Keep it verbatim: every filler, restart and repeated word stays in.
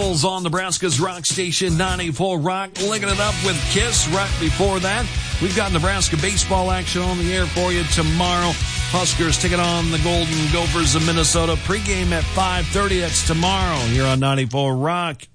Eagles on Nebraska's rock station ninety-four Rock, linking it up with Kiss right before that. We've got Nebraska baseball action on the air for you tomorrow. Huskers taking on the Golden Gophers of Minnesota. Pregame at five thirty. That's tomorrow here on ninety-four Rock.